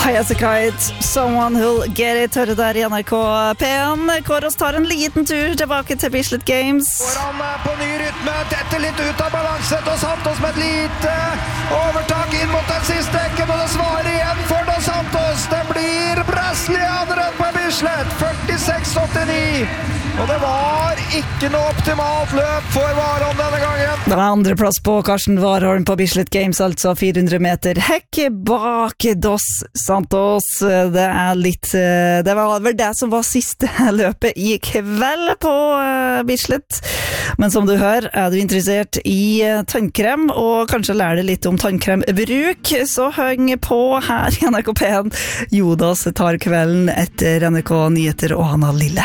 High as a kite, someone who'll get it, hører der I NRK P1. Kåros tar en liten tur tilbake til Bislett Games. Han på ny rytme, detter litt ut av balanse, Dos Santos med et lite overtak inn mot den siste ekken, og det svarer igjen for Dos Santos. Det blir brasilianeren på Bislett, 46-89. Og det var ikke noe optimalt løp for Warholm denne gangen. Det var andreplass på Karsten Warholm på Bislett Games, altså 400 meter hekk bak Dos Santos. Det var vel det som var siste løpet I kveld på Bislett. Men som du hører, du interessert I tannkrem, og kanskje lærer litt om tannkrembruk, så heng på her I NRK P1. Jodas tar kvelden etter NRK Nyheter og Anna Lille.